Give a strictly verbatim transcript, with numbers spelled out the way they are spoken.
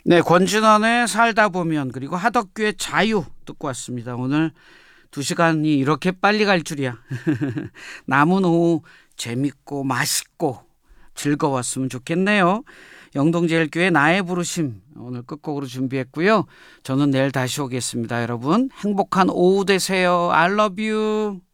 네, 권진원의 살다 보면 그리고 하덕규의 자유 듣고 왔습니다. 오늘 두 시간이 이렇게 빨리 갈 줄이야. 남은 오후 재밌고 맛있고 즐거웠으면 좋겠네요. 영동제일교회 나의 부르심 오늘 끝곡으로 준비했고요. 저는 내일 다시 오겠습니다. 여러분 행복한 오후 되세요. I love you.